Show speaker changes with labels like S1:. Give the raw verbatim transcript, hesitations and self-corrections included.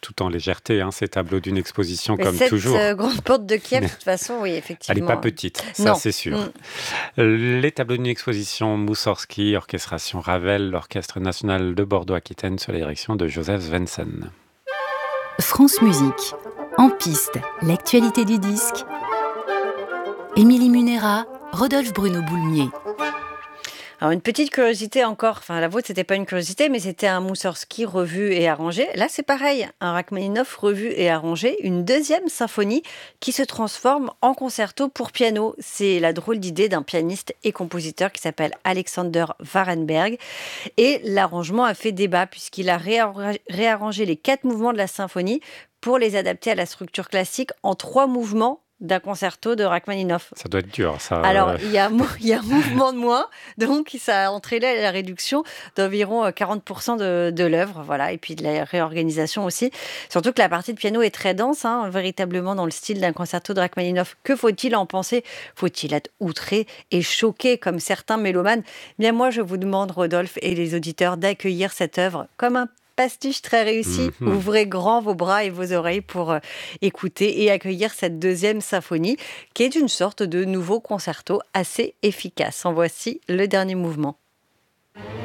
S1: tout en légèreté, hein, ces tableaux d'une exposition,
S2: Mais
S1: comme
S2: cette
S1: toujours.
S2: euh, grande porte de Kiev, de toute façon, oui, effectivement.
S1: Elle n'est pas petite, ça
S2: Non.
S1: c'est sûr.
S2: Mm.
S1: Les tableaux d'une exposition Moussorgsky, orchestration Ravel, l'Orchestre national de Bordeaux-Aquitaine sous la direction de Joseph Svensson.
S3: France Musique, en piste, l'actualité du disque. Émilie Munera, Rodolphe Bruno Boulmier.
S2: Alors une petite curiosité encore, enfin la vôtre c'était pas une curiosité, mais c'était un Moussorgsky revu et arrangé. Là c'est pareil, un Rachmaninoff revu et arrangé, une deuxième symphonie qui se transforme en concerto pour piano. C'est la drôle d'idée d'un pianiste et compositeur qui s'appelle Alexander Warenberg. Et l'arrangement a fait débat puisqu'il a réarra- réarrangé les quatre mouvements de la symphonie pour les adapter à la structure classique en trois mouvements d'un concerto de Rachmaninoff.
S1: Ça doit être dur, ça.
S2: Alors, il y a, il y a un mouvement de moins, donc ça a entraîné la réduction d'environ quarante pour cent de, de l'œuvre, voilà, et puis de la réorganisation aussi. Surtout que la partie de piano est très dense, hein, véritablement dans le style d'un concerto de Rachmaninoff. Que faut-il en penser ? Faut-il être outré et choqué comme certains mélomanes ? Bien, moi, je vous demande, Rodolphe et les auditeurs, d'accueillir cette œuvre comme un pastiche très réussi.
S1: Mm-hmm.
S2: Ouvrez grand vos bras et vos oreilles pour euh, écouter et accueillir cette deuxième symphonie qui est une sorte de nouveau concerto assez efficace. En voici le dernier mouvement.